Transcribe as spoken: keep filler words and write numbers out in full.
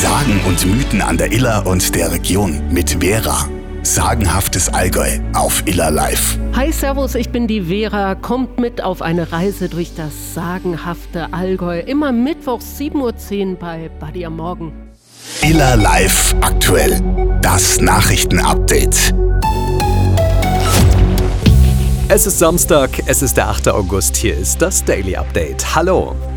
Sagen und Mythen an der Iller und der Region mit Vera. Sagenhaftes Allgäu auf Iller Live. Hi, servus, ich bin die Vera. Kommt mit auf eine Reise durch das sagenhafte Allgäu. Immer mittwochs sieben Uhr zehn bei Buddy am Morgen. Iller Live aktuell. Das Nachrichtenupdate. Es ist Samstag, es ist der achte August. Hier ist das Daily Update. Hallo!